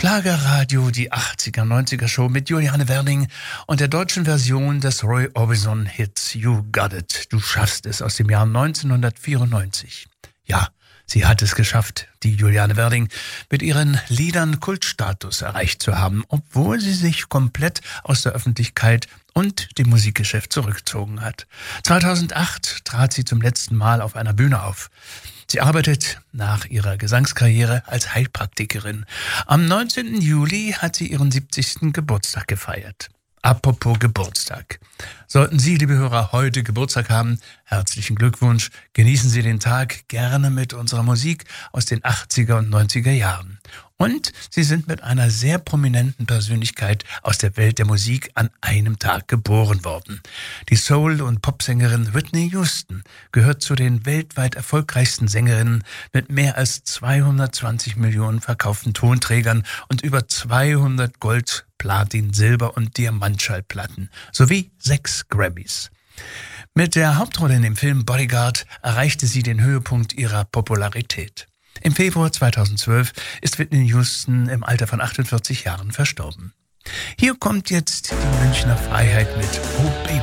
Schlagerradio, die 80er, 90er Show mit Juliane Werding und der deutschen Version des Roy Orbison-Hits You Got It, du schaffst es, aus dem Jahr 1994. Ja, sie hat es geschafft, die Juliane Werding, mit ihren Liedern Kultstatus erreicht zu haben, obwohl sie sich komplett aus der Öffentlichkeit und dem Musikgeschäft zurückgezogen hat. 2008 trat sie zum letzten Mal auf einer Bühne auf. Sie arbeitet nach ihrer Gesangskarriere als Heilpraktikerin. Am 19. Juli hat sie ihren 70. Geburtstag gefeiert. Apropos Geburtstag. Sollten Sie, liebe Hörer, heute Geburtstag haben, herzlichen Glückwunsch. Genießen Sie den Tag gerne mit unserer Musik aus den 80er und 90er Jahren. Und Sie sind mit einer sehr prominenten Persönlichkeit aus der Welt der Musik an einem Tag geboren worden. Die Soul- und Popsängerin Whitney Houston gehört zu den weltweit erfolgreichsten Sängerinnen mit mehr als 220 Millionen verkauften Tonträgern und über 200 Gold-, Platin-, Silber- und Diamantschallplatten sowie 6 Grammys. Mit der Hauptrolle in dem Film Bodyguard erreichte sie den Höhepunkt ihrer Popularität. Im Februar 2012 ist Whitney Houston im Alter von 48 Jahren verstorben. Hier kommt jetzt die Münchner Freiheit mit Oh Baby.